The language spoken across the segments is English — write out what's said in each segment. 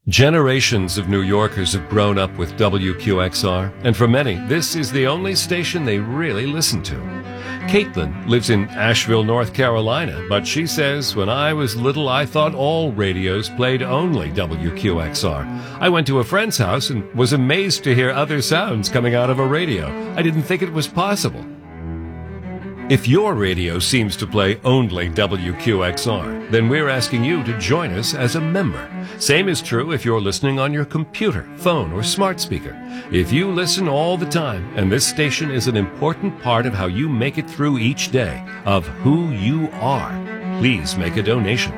Generations of New Yorkers have grown up with WQXR, and for many, this is the only station they really listen to. Caitlin lives in Asheville, North Carolina, but she says, when I was little, I thought all radios played only WQXR. I went to a friend's house and was amazed to hear other sounds coming out of a radio. I didn't think it was possible. If your radio seems to play only WQXR, then we're asking you to join us as a member. Same is true if you're listening on your computer, phone, or smart speaker. If you listen all the time, and this station is an important part of how you make it through each day, of who you are, please make a donation.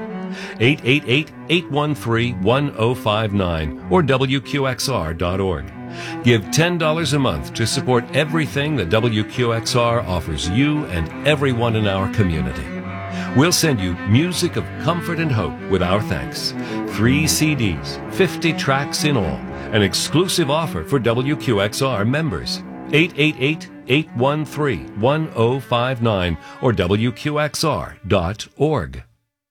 888-813-1059 or WQXR.org. Give $10 a month to support everything that WQXR offers you and everyone in our community. We'll send you music of comfort and hope with our thanks. 3 CDs, 50 tracks in all, an exclusive offer for WQXR members. 888-813-1059 or WQXR.org.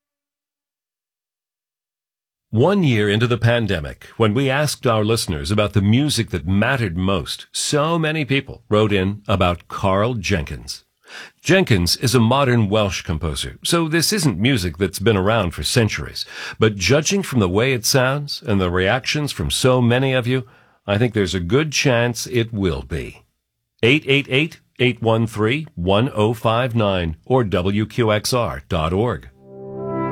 1 year into the pandemic, when we asked our listeners about the music that mattered most, so many people wrote in about Karl Jenkins. Jenkins is a modern Welsh composer, so this isn't music that's been around for centuries. But judging from the way it sounds and the reactions from so many of you, I think there's a good chance it will be. 888-813-1059 or WQXR.org.